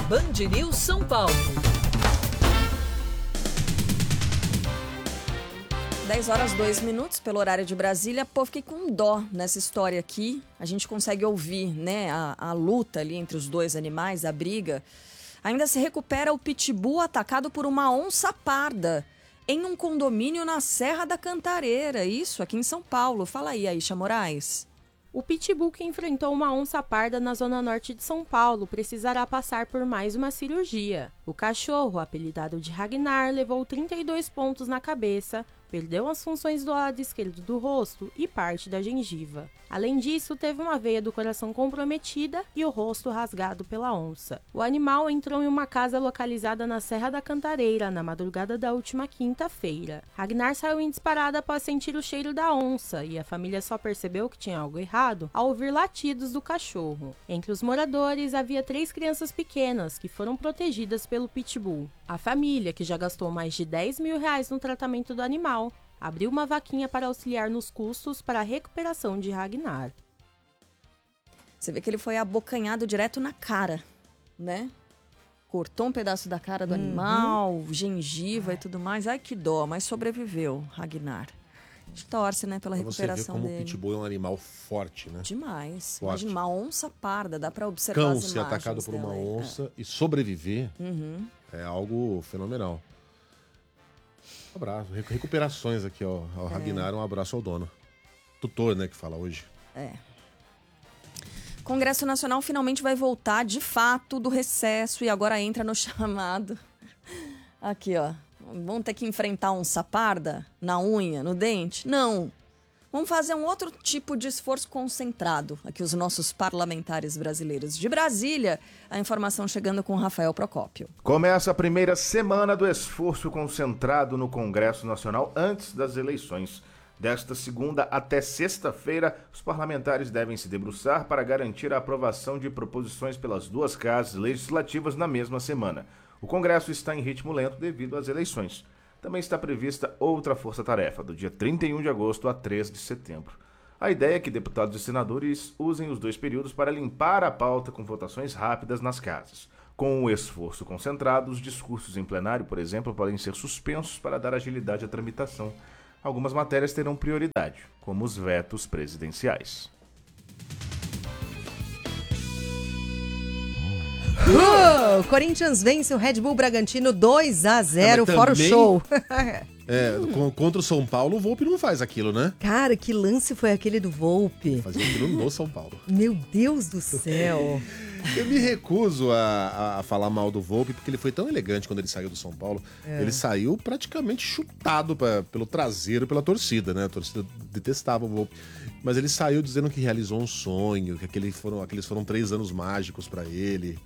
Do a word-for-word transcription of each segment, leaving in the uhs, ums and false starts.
Band News São Paulo. dez horas, dois minutos, pelo horário de Brasília. Pô, fiquei com dó nessa história aqui. A gente consegue ouvir, né, a, a luta ali entre os dois animais, a briga. Ainda se recupera o pitbull atacado por uma onça parda em um condomínio na Serra da Cantareira. Isso, aqui em São Paulo. Fala aí, Aisha Moraes. O pitbull que enfrentou uma onça parda na zona norte de São Paulo precisará passar por mais uma cirurgia. O cachorro, apelidado de Ragnar, levou trinta e dois pontos na cabeça, perdeu as funções do lado esquerdo do rosto e parte da gengiva. Além disso, teve uma veia do coração comprometida e o rosto rasgado pela onça. O animal entrou em uma casa localizada na Serra da Cantareira na madrugada da última quinta-feira. Ragnar saiu em disparada após sentir o cheiro da onça e a família só percebeu que tinha algo errado ao ouvir latidos do cachorro. Entre os moradores havia três crianças pequenas que foram protegidas pelo pitbull. A família, que já gastou mais de dez mil reais no tratamento do animal, abriu uma vaquinha para auxiliar nos custos para a recuperação de Ragnar. Você vê que ele foi abocanhado direto na cara, né? Cortou um pedaço da cara do uhum. animal, gengiva e tudo mais. Ai, que dó, mas sobreviveu, Ragnar. A gente torce, né, pela pra recuperação você ver como dele. O pitbull é um animal forte, né? Demais. Forte. Imagina uma onça parda, dá pra observar Cão as ser imagens atacado por uma dela. onça É. e sobreviver Uhum. é algo fenomenal. Um abraço. Recuperações aqui, ó, ao é. Ragnar, um abraço ao dono. Tutor, né, que fala hoje. É. Congresso Nacional finalmente vai voltar, de fato, do recesso e agora entra no chamado. Aqui, ó. Vamos ter que enfrentar um saparda na unha, no dente? Não. Vamos fazer um outro tipo de esforço concentrado. Aqui os nossos parlamentares brasileiros. De Brasília, a informação chegando com Rafael Procópio. Começa a primeira semana do esforço concentrado no Congresso Nacional antes das eleições. Desta segunda até sexta-feira, os parlamentares devem se debruçar para garantir a aprovação de proposições pelas duas casas legislativas na mesma semana. O Congresso está em ritmo lento devido às eleições. Também está prevista outra força-tarefa, do dia trinta e um de agosto a três de setembro. A ideia é que deputados e senadores usem os dois períodos para limpar a pauta com votações rápidas nas casas. Com o esforço concentrado, os discursos em plenário, por exemplo, podem ser suspensos para dar agilidade à tramitação. Algumas matérias terão prioridade, como os vetos presidenciais. Uh, Corinthians vence o Red Bull Bragantino dois a zero, é, fora também, o show. É, contra o São Paulo, o Volpi não faz aquilo, né? Cara, que lance foi aquele do Volpi? Fazer aquilo no São Paulo. Meu Deus do céu. Eu me recuso a, a falar mal do Volpi, porque ele foi tão elegante quando ele saiu do São Paulo. É. Ele saiu praticamente chutado pra, pelo traseiro, pela torcida, né? A torcida detestava o Volpi. Mas ele saiu dizendo que realizou um sonho, que aquele foram, aqueles foram três anos mágicos pra ele.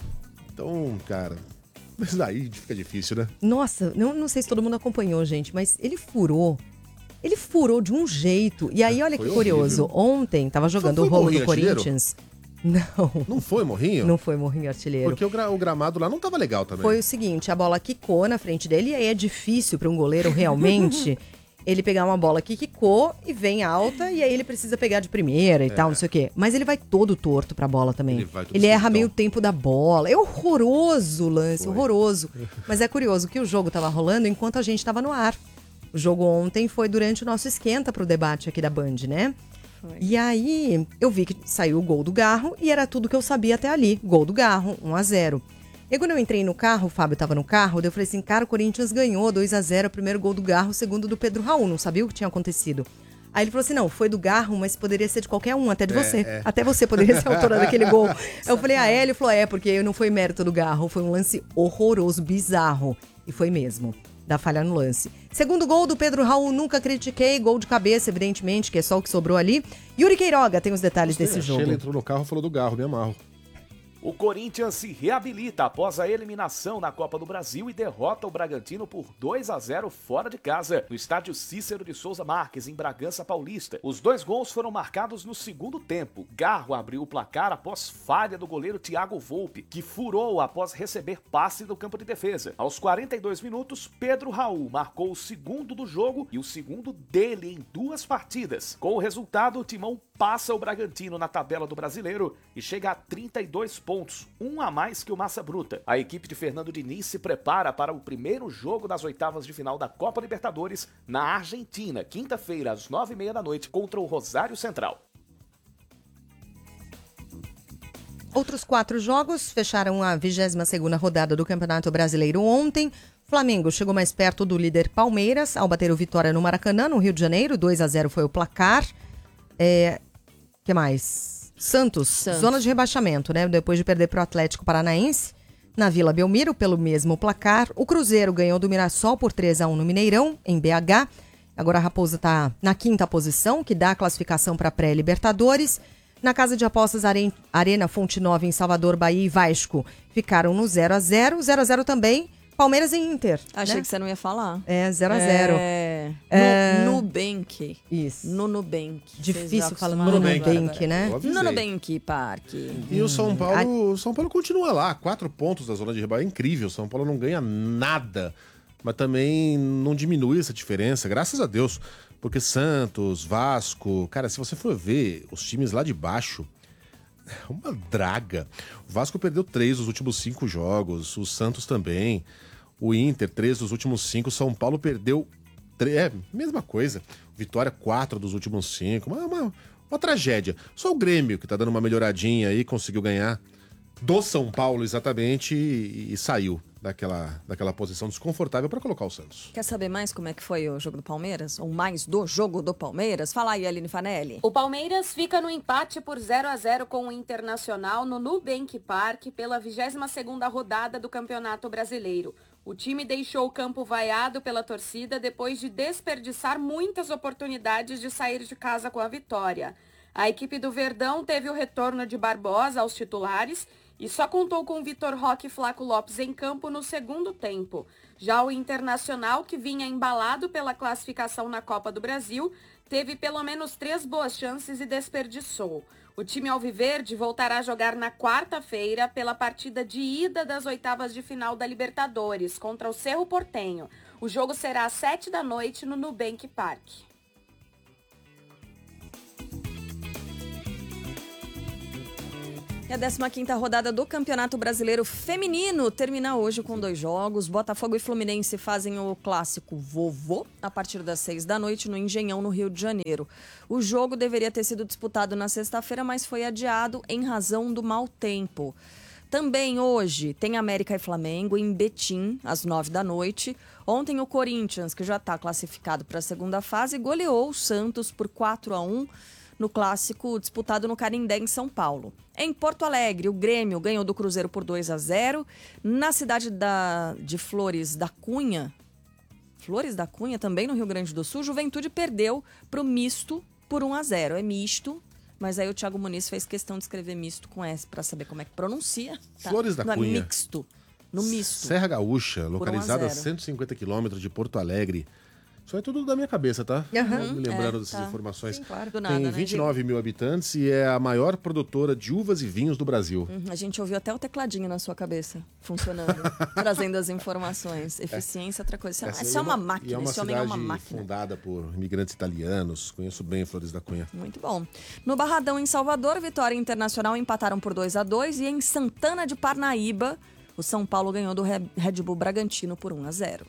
Então, cara, mas daí fica difícil, né? Nossa, não, não sei se todo mundo acompanhou, gente, mas ele furou. Ele furou de um jeito. E aí, olha foi que curioso. Horrível. Ontem, tava jogando o rolo do Corinthians. Não. Não foi morrinho? Não foi morrinho artilheiro. Porque o, gra- o gramado lá não tava legal também. Foi o seguinte, a bola quicou na frente dele, e aí é difícil para um goleiro realmente ele pegar uma bola que quicou e vem alta, e aí ele precisa pegar de primeira e é. tal, não sei o quê. Mas ele vai todo torto pra bola também. Ele, vai ele erra meio tempo da bola. É horroroso o lance, foi. horroroso. Mas é curioso que o jogo tava rolando enquanto a gente tava no ar. O jogo ontem foi durante o nosso esquenta pro debate aqui da Band, né? Foi. E aí, eu vi que saiu o gol do Garro e era tudo que eu sabia até ali. Gol do Garro, um a zero. E quando eu entrei no carro, o Fábio tava no carro, daí eu falei assim, cara, o Corinthians ganhou dois a zero, o primeiro gol do Garro, o segundo do Pedro Raul, não sabia o que tinha acontecido. Aí ele falou assim, não, foi do Garro, mas poderia ser de qualquer um, até de é, você. É. Até você poderia ser a autora daquele gol. Eu falei, ah, é? Ele falou, é, porque não foi mérito do Garro, foi um lance horroroso, bizarro. E foi mesmo. Da falha no lance. Segundo gol do Pedro Raul, nunca critiquei, gol de cabeça, evidentemente, que é só o que sobrou ali. Yuri Queiroga tem os detalhes Gostei, desse jogo. Ele entrou no carro e falou do Garro, me amarro. O Corinthians se reabilita após a eliminação na Copa do Brasil e derrota o Bragantino por dois a zero fora de casa, no estádio Cícero de Souza Marques, em Bragança Paulista. Os dois gols foram marcados no segundo tempo. Garro abriu o placar após falha do goleiro Thiago Volpi, que furou após receber passe do campo de defesa. Aos quarenta e dois minutos, Pedro Raul marcou o segundo do jogo e o segundo dele em duas partidas. Com o resultado, o Timão passa o Bragantino na tabela do Brasileiro e chega a trinta e dois pontos, um a mais que o Massa Bruta. A equipe de Fernando Diniz se prepara para o primeiro jogo das oitavas de final da Copa Libertadores na Argentina, quinta-feira, às nove e meia da noite, contra o Rosário Central. Outros quatro jogos fecharam a vigésima segunda rodada do Campeonato Brasileiro ontem. Flamengo chegou mais perto do líder Palmeiras ao bater o Vitória no Maracanã, no Rio de Janeiro. dois a zero foi o placar. É... que mais? Santos, Santos, zona de rebaixamento, né? Depois de perder para o Atlético Paranaense na Vila Belmiro pelo mesmo placar. O Cruzeiro ganhou do Mirassol por três a um no Mineirão, em B H. Agora a Raposa está na quinta posição, que dá a classificação para a pré-Libertadores. Na casa de apostas Arena Fonte Nova, em Salvador, Bahia e Vasco, ficaram no zero a zero. zero a zero também, Palmeiras e Inter. Achei né? que você não ia falar. É, zero a zero. É... é... No Nubank. Isso. No Nubank. Difícil falar no Nubank, Nubank, né? No Nubank Park. E o São Paulo, o São Paulo continua lá, quatro pontos da zona de rebaixamento. É incrível, o São Paulo não ganha nada, mas também não diminui essa diferença, graças a Deus. Porque Santos, Vasco, cara, se você for ver os times lá de baixo, é uma draga. O Vasco perdeu três dos últimos cinco jogos, o Santos também, o Inter, três dos últimos cinco, o São Paulo perdeu três, é, mesma coisa. Vitória, quatro dos últimos cinco, uma, uma, uma tragédia. Só o Grêmio, que tá dando uma melhoradinha aí, conseguiu ganhar do São Paulo exatamente e, e saiu daquela, daquela posição desconfortável para colocar o Santos. Quer saber mais como é que foi o jogo do Palmeiras? Ou mais do jogo do Palmeiras? Fala aí, Aline Fanelli. O Palmeiras fica no empate por zero a zero com o Internacional no Nubank Park pela vigésima segunda rodada do Campeonato Brasileiro. O time deixou o campo vaiado pela torcida depois de desperdiçar muitas oportunidades de sair de casa com a vitória. A equipe do Verdão teve o retorno de Barbosa aos titulares e só contou com Vitor Roque e Flaco Lopes em campo no segundo tempo. Já o Internacional, que vinha embalado pela classificação na Copa do Brasil, teve pelo menos três boas chances e desperdiçou. O time alviverde voltará a jogar na quarta-feira pela partida de ida das oitavas de final da Libertadores contra o Cerro Porteño. O jogo será às sete da noite no Nubank Park. E a décima quinta rodada do Campeonato Brasileiro Feminino termina hoje com dois jogos. Botafogo e Fluminense fazem o clássico vovô a partir das seis da noite no Engenhão, no Rio de Janeiro. O jogo deveria ter sido disputado na sexta-feira, mas foi adiado em razão do mau tempo. Também hoje tem América e Flamengo em Betim, às nove da noite. Ontem o Corinthians, que já está classificado para a segunda fase, goleou o Santos por quatro a um. No clássico disputado no Canindé, em São Paulo. Em Porto Alegre, o Grêmio ganhou do Cruzeiro por dois a zero. Na cidade da, de Flores da Cunha, Flores da Cunha, também no Rio Grande do Sul, Juventude perdeu para o Misto por um a zero. É misto, mas aí o Thiago Muniz fez questão de escrever misto com S para saber como é que pronuncia. Tá? Flores da Não Cunha. É mixto, no misto. Serra Gaúcha, localizada a, a cento e cinquenta quilômetros de Porto Alegre. Isso é tudo da minha cabeça, tá? Uhum. Me lembrando É, dessas tá. informações. Sim, claro. Do nada, Tem né, vinte e nove mil habitantes e é a maior produtora de uvas e vinhos do Brasil. Uhum, a gente ouviu até o tecladinho na sua cabeça funcionando, trazendo as informações. Eficiência, outra coisa. Isso é, Essa isso é uma e máquina, e é uma esse homem é uma cidade máquina. fundada por imigrantes italianos. Conheço bem Flores da Cunha. Muito bom. No Barradão, em Salvador, Vitória e Internacional empataram por dois a dois. E em Santana de Parnaíba, o São Paulo ganhou do Red Bull Bragantino por um a zero.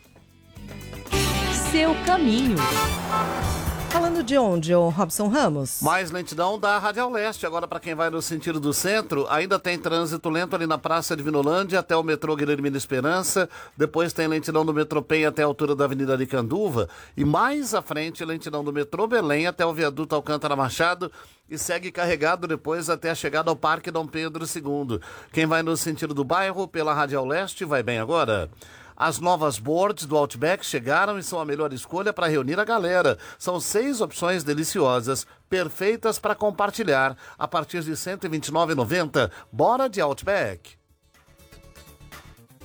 Seu caminho. Falando de onde, ô Robson Ramos? Mais lentidão da Radial Leste. Agora, para quem vai no sentido do centro, ainda tem trânsito lento ali na Praça de Vinolândia até o metrô Guilherme Esperança. Depois tem lentidão do metrô Penha até a altura da Avenida Aricanduva. E mais à frente, lentidão do metrô Belém até o viaduto Alcântara Machado. E segue carregado depois até a chegada ao Parque Dom Pedro segundo. Quem vai no sentido do bairro pela Radial Leste vai bem agora. As novas boards do Outback chegaram e são a melhor escolha para reunir a galera. São seis opções deliciosas, perfeitas para compartilhar, a partir de cento e vinte e nove reais e noventa centavos. Bora de Outback!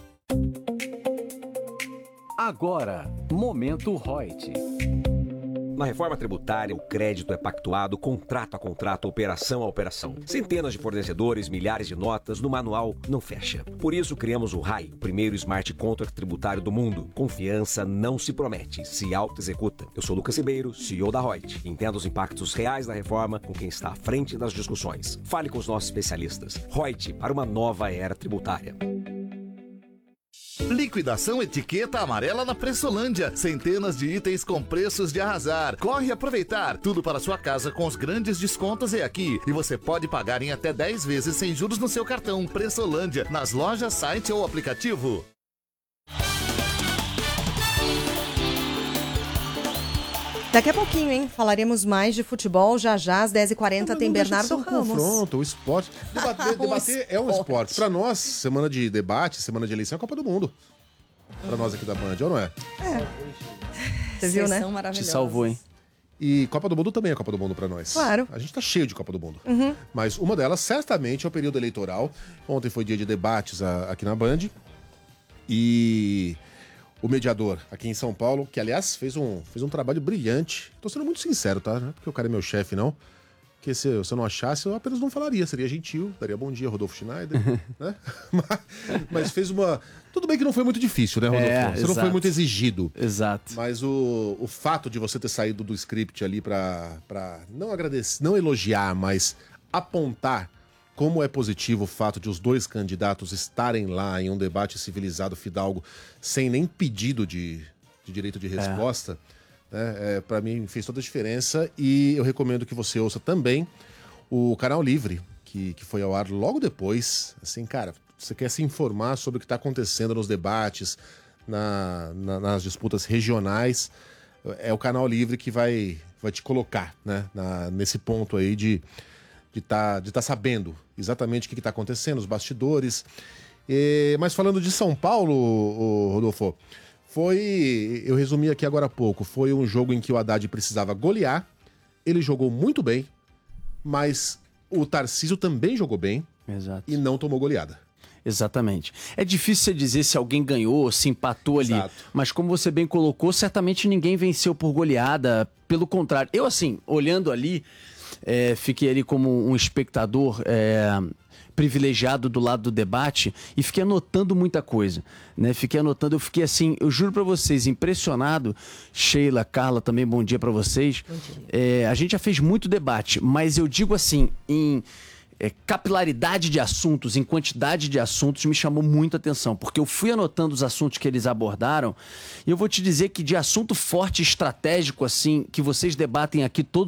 Agora, Momento Reut. Na reforma tributária, o crédito é pactuado contrato a contrato, operação a operação. Centenas de fornecedores, milhares de notas, no manual não fecha. Por isso criamos o R A I, o primeiro smart contract tributário do mundo. Confiança não se promete, se auto-executa. Eu sou Lucas Ribeiro, C E O da Reut. Entenda os impactos reais da reforma com quem está à frente das discussões. Fale com os nossos especialistas. Reut, para uma nova era tributária. Liquidação Etiqueta Amarela na Pressolândia. Centenas de itens com preços de arrasar. Corre aproveitar. Tudo para sua casa com os grandes descontos é aqui. E você pode pagar em até dez vezes sem juros no seu cartão. Pressolândia, nas lojas, site ou aplicativo. Daqui a pouquinho, hein? Falaremos mais de futebol. Já já, às dez e quarenta, tem Bernardo um Ramos. Confronto, o esporte. Debater, debater é um esporte. Para nós, semana de debate, semana de eleição é a Copa do Mundo. Para nós aqui da Band, ou não é? É. Você viu, né? Te salvou, hein? E Copa do Mundo também é Copa do Mundo para nós. Claro. A gente tá cheio de Copa do Mundo. Uhum. Mas uma delas, certamente, é o período eleitoral. Ontem foi dia de debates a, aqui na Band. E o mediador aqui em São Paulo, que aliás fez um, fez um trabalho brilhante. Tô sendo muito sincero, tá? Não é porque o cara é meu chefe, não. Porque se, se eu não achasse, eu apenas não falaria. Seria gentil, daria bom dia, Rodolfo Schneider. Né? mas, mas fez uma... Tudo bem que não foi muito difícil, né, Rodolfo? É, você exato. não foi muito exigido. Exato. Mas o, o fato de você ter saído do script ali pra, pra não agradecer, não elogiar, mas apontar como é positivo o fato de os dois candidatos estarem lá em um debate civilizado, fidalgo, sem nem pedido de, de direito de resposta, é. né, é, para mim fez toda a diferença. E eu recomendo que você ouça também o Canal Livre, que, que foi ao ar logo depois. Assim, cara, você quer se informar sobre o que está acontecendo nos debates, na, na, nas disputas regionais, é o Canal Livre que vai, vai te colocar, né, na, nesse ponto aí de de estar tá, de tá sabendo exatamente o que está acontecendo, os bastidores. E, mas falando de São Paulo, o, o Rodolfo, foi, eu resumi aqui agora há pouco, foi um jogo em que o Haddad precisava golear, ele jogou muito bem, mas o Tarcísio também jogou bem. Exato. E não tomou goleada. Exatamente. É difícil você dizer se alguém ganhou, se empatou ali. Exato. Mas como você bem colocou, certamente ninguém venceu por goleada. Pelo contrário. Eu, assim, olhando ali, é, fiquei ali como um espectador é, privilegiado do lado do debate e fiquei anotando muita coisa. Né? Fiquei anotando, eu fiquei assim, eu juro pra vocês, impressionado. Sheila, Carla, também bom dia pra vocês. Bom dia. É, a gente já fez muito debate, mas eu digo assim, em... É, capilaridade de assuntos, em quantidade de assuntos, me chamou muita atenção, porque eu fui anotando os assuntos que eles abordaram e eu vou te dizer que de assunto forte, estratégico, assim, que vocês debatem aqui todos